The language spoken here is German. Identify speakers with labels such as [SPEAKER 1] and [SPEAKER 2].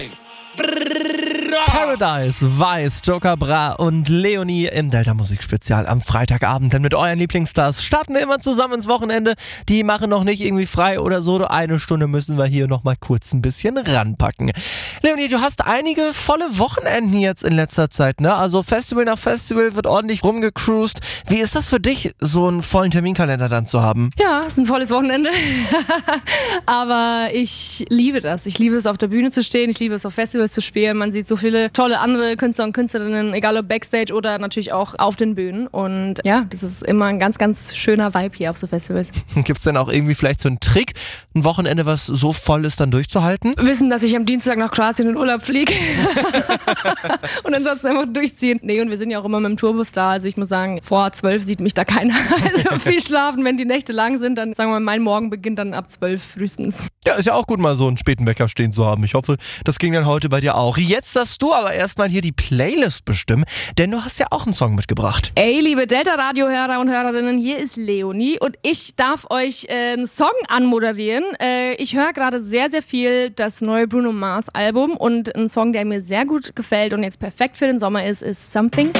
[SPEAKER 1] Paradise, Weiß, Joker Bra und Leonie im Delta Musik Spezial am Freitagabend. Denn mit euren Lieblingsstars starten wir immer zusammen ins Wochenende. Die machen noch nicht irgendwie frei oder so. Eine Stunde müssen wir hier noch mal kurz ein bisschen ranpacken. Leonie, du hast einige volle Wochenenden jetzt in letzter Zeit, ne? Also Festival nach Festival wird ordentlich rumgecruised. Wie ist das für dich, so einen vollen Terminkalender dann zu haben?
[SPEAKER 2] Ja, es ist ein volles Wochenende. Aber ich liebe das. Ich liebe es, auf der Bühne zu stehen. Ich liebe es, auf Festivals zu spielen. Man sieht so viele tolle andere Künstler und Künstlerinnen, egal ob Backstage oder natürlich auch auf den Bühnen. Und ja, das ist immer ein ganz, ganz schöner Vibe hier auf so Festivals.
[SPEAKER 1] Gibt es denn auch irgendwie vielleicht so einen Trick, ein Wochenende, was so voll ist, dann durchzuhalten?
[SPEAKER 2] Wissen, dass ich am Dienstag nach Kroatien in Urlaub fliege. Und ansonsten einfach durchziehen. Nee, und wir sind ja auch immer mit dem Tourbus da. Also ich muss sagen, vor 12 sieht mich da keiner. Also viel schlafen, wenn die Nächte lang sind, dann sagen wir mal, mein Morgen beginnt dann ab 12 frühestens.
[SPEAKER 1] Ja, ist ja auch gut, mal so einen späten Wecker stehen zu haben. Ich hoffe, das ging dann heute bei dir auch. Jetzt darfst du aber erstmal hier die Playlist bestimmen, denn du hast ja auch einen Song mitgebracht.
[SPEAKER 2] Ey, liebe Delta-Radio-Hörer und Hörerinnen, hier ist Leonie und ich darf euch einen Song anmoderieren. Ich höre gerade sehr, sehr viel das neue Bruno Mars Album und ein Song, der mir sehr gut gefällt und jetzt perfekt für den Sommer ist Something